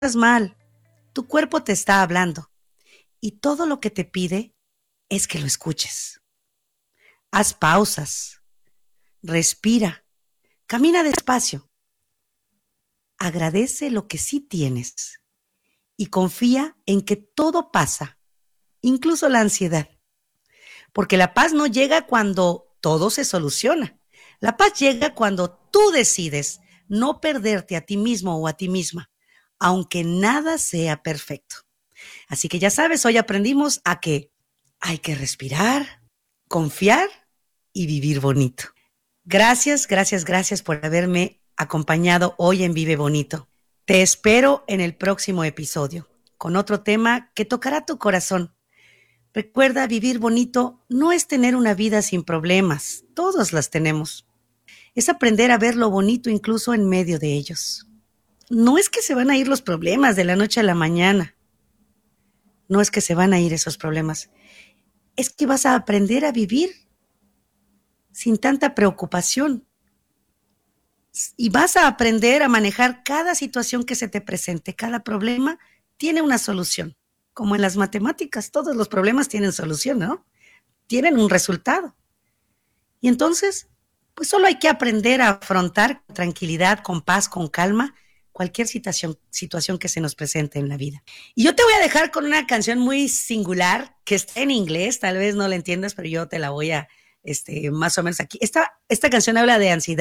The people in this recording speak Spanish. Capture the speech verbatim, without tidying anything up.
estás mal. Tu cuerpo te está hablando y todo lo que te pide es que lo escuches. Haz pausas, respira, camina despacio, agradece lo que sí tienes y confía en que todo pasa, incluso la ansiedad. Porque la paz no llega cuando todo se soluciona. La paz llega cuando tú decides no perderte a ti mismo o a ti misma, aunque nada sea perfecto. Así que ya sabes, hoy aprendimos a que hay que respirar, confiar y vivir bonito. Gracias, gracias, gracias por haberme acompañado hoy en Vive Bonito. Te espero en el próximo episodio con otro tema que tocará tu corazón. Recuerda, vivir bonito no es tener una vida sin problemas, todos las tenemos. Es aprender a ver lo bonito incluso en medio de ellos. No es que se van a ir los problemas de la noche a la mañana. No es que se van a ir esos problemas. Es que vas a aprender a vivir sin tanta preocupación. Y vas a aprender a manejar cada situación que se te presente. Cada problema tiene una solución. Como en las matemáticas, todos los problemas tienen solución, ¿no? Tienen un resultado. Y entonces, pues solo hay que aprender a afrontar con tranquilidad, con paz, con calma, cualquier situación, situación que se nos presente en la vida. Y yo te voy a dejar con una canción muy singular que está en inglés, tal vez no la entiendas, pero yo te la voy a, este, más o menos aquí. Esta, esta canción habla de ansiedad.